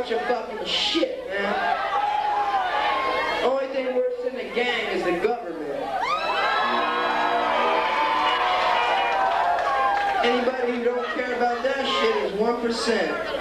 bunch of fucking shit, man. Only thing worse than the gang is the government. Anybody who don't care about that shit is 1%.